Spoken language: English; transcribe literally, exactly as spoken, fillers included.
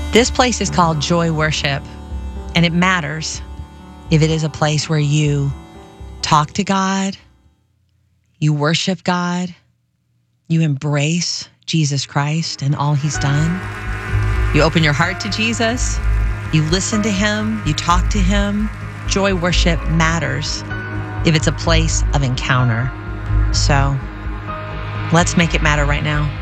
This place is called Joy Worship, and it matters if it is a place where you talk to God, you worship God, you embrace Jesus Christ and all he's done. You open your heart to Jesus, you listen to him, you talk to him. Joy Worship matters if it's a place of encounter. So let's make it matter right now.